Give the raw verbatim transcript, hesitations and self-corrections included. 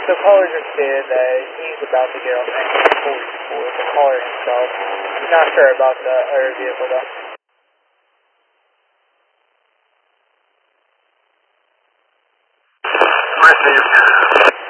So caller just stated that he's about to get on the for the caller himself. I'm not sure about the other vehicle though. Received.